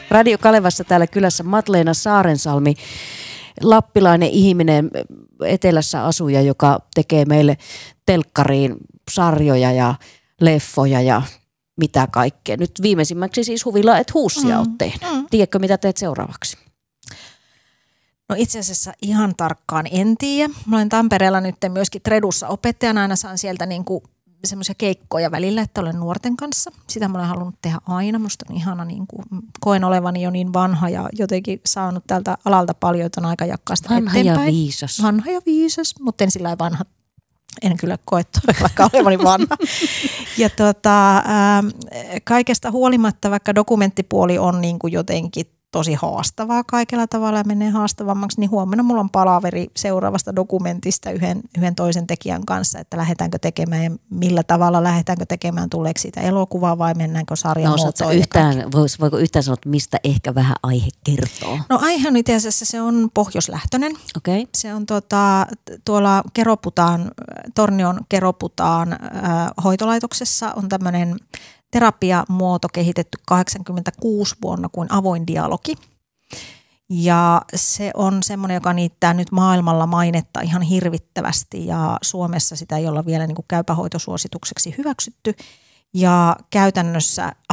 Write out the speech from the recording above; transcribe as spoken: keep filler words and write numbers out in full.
Radio Kalevassa täällä kylässä Matleena Saarensalmi, lappilainen ihminen, etelässä asuja, joka tekee meille telkkariin sarjoja ja leffoja ja mitä kaikkea. Nyt viimeisimmäksi siis Huvila et Huussia mm, oot tehnyt. Mm. Tiedätkö, mitä teet seuraavaksi? No itse asiassa ihan tarkkaan en tiedä. Mä olen Tampereella nyt myöskin Tredussa opettajana. Aina saan sieltä niinku semmoisia keikkoja välillä, että olen nuorten kanssa. Sitä mä olen halunnut tehdä aina. Musta on ihana, niinku, koen olevani jo niin vanha ja jotenkin saanut tältä alalta paljon, että on aika jakkaa sitä vanha eteenpäin. Ja viisas. Vanha ja viisas, mutta en sillä vanha. En kyllä koe todellakaan olevani vanha. Ja tota, ää, kaikesta huolimatta, vaikka dokumenttipuoli on niin kuin jotenkin tosi haastavaa kaikella tavalla ja menee haastavammaksi, niin huomenna mulla on palaveri seuraavasta dokumentista yhden, yhden toisen tekijän kanssa, että lähdetäänkö tekemään ja millä tavalla lähdetäänkö tekemään, tuleeko siitä elokuvaa vai mennäänkö sarjamuotoon. No yhtään, voiko yhtään sanoa, mistä ehkä vähän aihe kertoo? No aihe on itse asiassa, se on pohjoislähtöinen. Okay. Se on tota, tuolla Keroputaan, Tornion Keroputaan äh, hoitolaitoksessa on tämmöinen terapiamuoto kehitetty kahdeksankymmentäkuusi vuonna kuin avoin dialogi. Ja se on semmoinen, joka niittää nyt maailmalla mainetta ihan hirvittävästi ja Suomessa sitä ei olla vielä niin kuin käypähoitosuositukseksi hyväksytty. Ja käytännössä